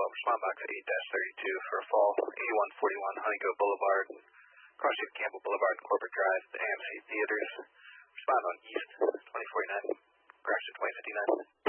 respond box 8-32 for a fall, 8141 Honeyco Boulevard, cross street Campbell Boulevard and Corporate Drive, the AMC Theaters. Respond on East 2049, crash to 2059.